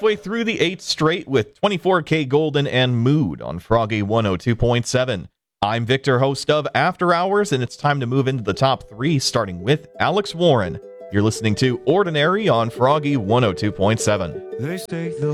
halfway through the 8th straight with 24K Golden and Mood on Froggy 102.7. I'm Victor, host of After Hours, and it's time to move into the top 3, starting with Alex Warren. You're listening to Ordinary on Froggy 102.7. They say the